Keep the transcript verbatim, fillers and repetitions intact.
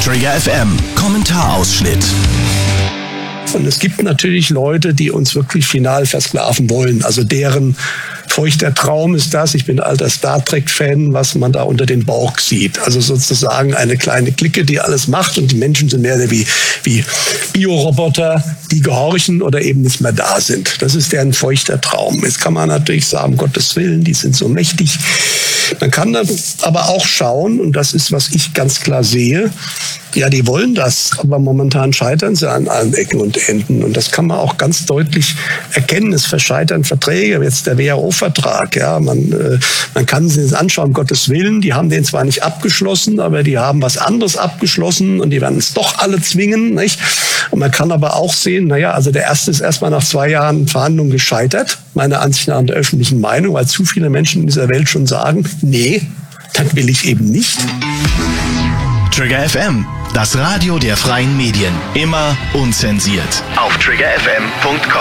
Trigger F M, Kommentarausschnitt. Und es gibt natürlich Leute, die uns wirklich final versklaven wollen. Also deren feuchter Traum ist das, ich bin alter Star Trek-Fan, was man da unter den Borg sieht. Also sozusagen eine kleine Clique, die alles macht und die Menschen sind mehr wie, wie Bioroboter, die gehorchen oder eben nicht mehr da sind. Das ist deren feuchter Traum. Jetzt kann man natürlich sagen, um Gottes Willen, die sind so mächtig. Man kann dann aber auch schauen, und das ist, was ich ganz klar sehe, ja, die wollen das, aber momentan scheitern sie an allen Ecken und Enden. Und das kann man auch ganz deutlich erkennen. Es verscheitern Verträge, jetzt der W H O-Vertrag. Ja, man, äh, man kann sich das anschauen, um Gottes Willen. Die haben den zwar nicht abgeschlossen, aber die haben was anderes abgeschlossen und die werden es doch alle zwingen. Nicht? Und man kann aber auch sehen, naja, also der erste ist erstmal nach zwei Jahren Verhandlungen gescheitert, meiner Ansicht nach an der öffentlichen Meinung, weil zu viele Menschen in dieser Welt schon sagen, nee, das will ich eben nicht. Trigger F M, das Radio der freien Medien. Immer unzensiert. Auf trigger f m punkt com